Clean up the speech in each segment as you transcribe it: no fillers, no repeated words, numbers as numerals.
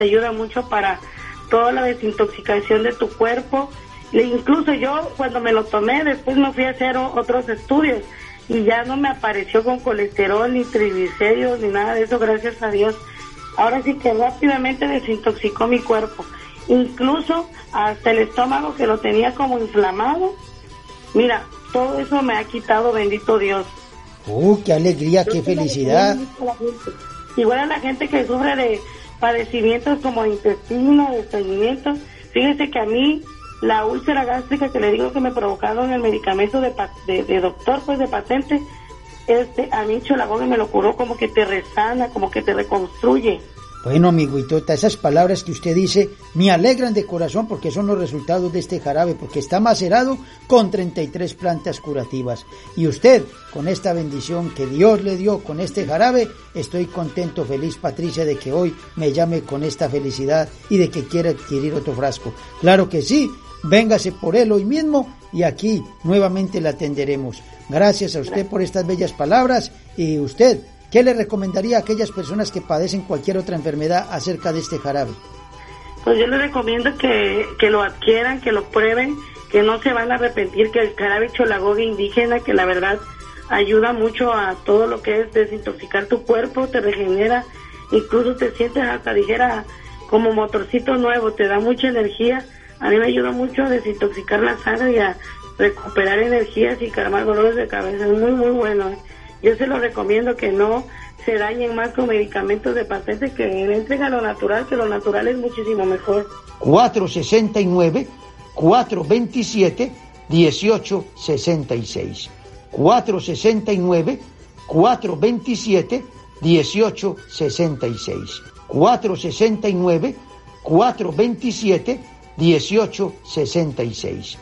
te ayuda mucho para toda la desintoxicación de tu cuerpo. Incluso yo cuando me lo tomé, después me fui a hacer otros estudios y ya no me apareció con colesterol, ni triglicéridos, ni nada de eso, gracias a Dios. Ahora sí que rápidamente desintoxicó mi cuerpo. Incluso hasta el estómago que lo tenía como inflamado. Mira, todo eso me ha quitado, bendito Dios. ¡Qué alegría, qué felicidad! Igual a la gente que sufre de padecimientos como intestino, de estreñimiento. Fíjese que a mí la úlcera gástrica que le digo que me provocaron el medicamento de doctor, pues de patente, a mí Cholagogue me lo curó, como que te resana, como que te reconstruye. Bueno, mi Huitota, esas palabras que usted dice me alegran de corazón porque son los resultados de este jarabe, porque está macerado con 33 plantas curativas. Y usted, con esta bendición que Dios le dio con este jarabe, estoy contento, feliz, Patricia, de que hoy me llame con esta felicidad y de que quiera adquirir otro frasco. Claro que sí, véngase por él hoy mismo y aquí nuevamente la atenderemos. Gracias a usted por estas bellas palabras. Y usted, ¿qué le recomendaría a aquellas personas que padecen cualquier otra enfermedad acerca de este jarabe? Pues yo les recomiendo que lo adquieran, que lo prueben, que no se van a arrepentir, que el jarabe Cholagogue indígena, que la verdad ayuda mucho a todo lo que es desintoxicar tu cuerpo, te regenera, incluso te sientes hasta, dijera, como motorcito nuevo, te da mucha energía. A mí me ayuda mucho a desintoxicar la sangre y a recuperar energías y calmar dolores de cabeza. Es muy, muy bueno. Yo se lo recomiendo, que no se dañen más con medicamentos de patente, que le entren a lo natural, que lo natural es muchísimo mejor. 469-427-1866. 469-427-1866. 469-427-1866.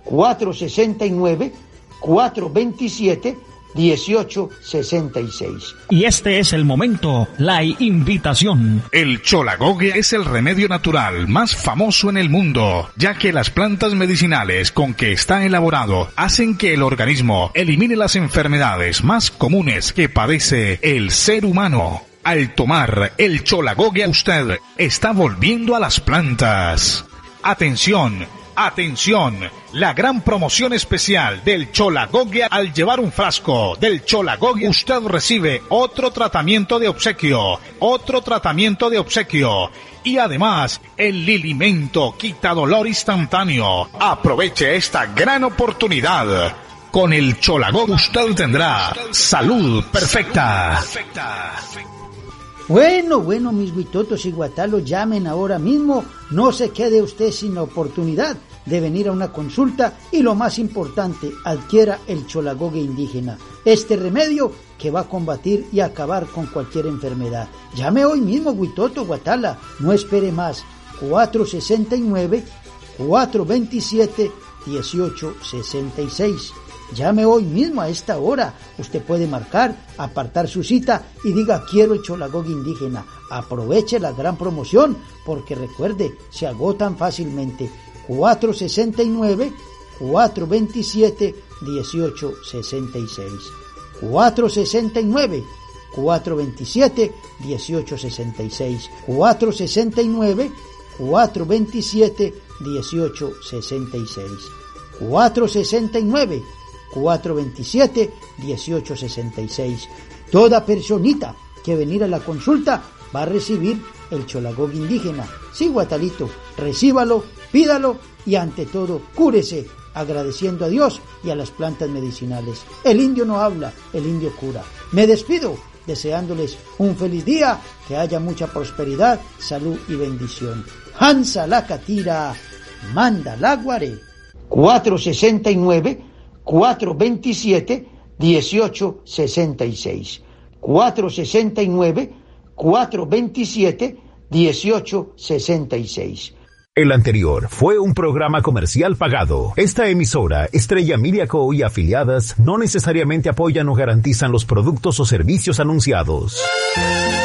469-427-1866. Y este es el momento, la invitación. El Cholagogue es el remedio natural más famoso en el mundo, ya que las plantas medicinales con que está elaborado hacen que el organismo elimine las enfermedades más comunes que padece el ser humano. Al tomar el Cholagogue, usted está volviendo a las plantas. Atención, atención, la gran promoción especial del Cholagogue. Al llevar un frasco del Cholagogue, usted recibe otro tratamiento de obsequio, y además el Lilimento quita dolor instantáneo. Aproveche esta gran oportunidad. Con el Cholagogue usted tendrá salud perfecta. Bueno, mis huitotos y guatalos, llamen ahora mismo, no se quede usted sin la oportunidad de venir a una consulta y lo más importante, adquiera el Cholagogue indígena, este remedio que va a combatir y acabar con cualquier enfermedad. Llame hoy mismo, huitoto, guatala, no espere más, 469-427-1866. Llame hoy mismo a esta hora. Usted puede marcar, apartar su cita y diga: quiero el Cholagogue indígena. Aproveche la gran promoción porque recuerde, se agotan fácilmente. 469-427-1866. 469-427-1866. 469-427-1866. 469-427-1866. Toda personita que venir a la consulta va a recibir el Cholagogue indígena. Sí, guatalito, recíbalo, pídalo y ante todo, cúrese agradeciendo a Dios y a las plantas medicinales. El indio no habla, el indio cura. Me despido deseándoles un feliz día, que haya mucha prosperidad, salud y bendición. Hansa la catira, manda la guaré. 469-427-1866. 469-427-1866. El anterior fue un programa comercial pagado. Esta emisora, Estrella Media Co. y afiliadas, no necesariamente apoyan o garantizan los productos o servicios anunciados.